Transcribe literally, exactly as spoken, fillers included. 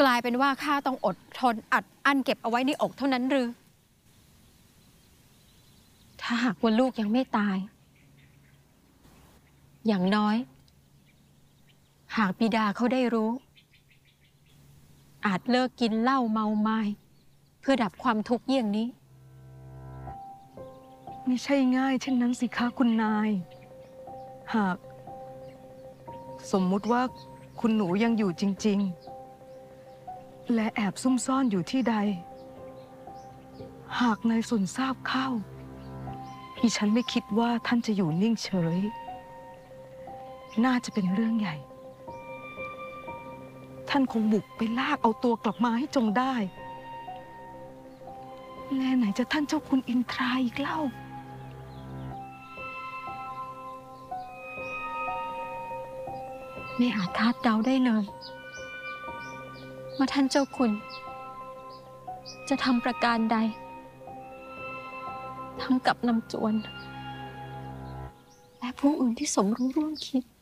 ลายเป็นว่าข้าต้องอดทนอัดอั้นเก็บเอาไว้ในอกเท่านั้นหรือถ้าหากว่าลูกยังไม่ตาย อย่างน้อย หากบิดาเขาได้รู้ อาจเลิกกินเหล้าเมาไม้เพื่อดับความทุกข์เยี่ยงนี้ไม่ใช่ง่ายเช่นนั้นสิคะคุณนาย หาก สมมุติว่าคุณหนูยังอยู่จริงๆ และแอบซุ่มซ่อนอยู่ที่ใด หากนายสนทราบเข้าดิฉันไม่คิดว่าท่านจะอยู่นิ่งเฉย น่าจะเป็นเรื่องใหญ่ ท่านคงบุกไปลากเอาตัวกลับมาให้จงได้แน่ไหนจะท่านเจ้าคุณอินทราอีกเล่าไม่อาจคาดเดาได้เลยว่าท่านเจ้าคุณ จะทำประการใดทำกับลำจวนและผู้อื่นที่สมรู้ร่วมคิด